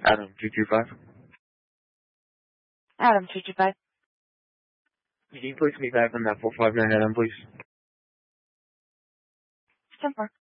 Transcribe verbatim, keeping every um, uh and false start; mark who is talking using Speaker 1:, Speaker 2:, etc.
Speaker 1: Adam two two five.
Speaker 2: Adam two two five.
Speaker 1: Can you place me back on that four five nine Adam, please?
Speaker 2: ten four.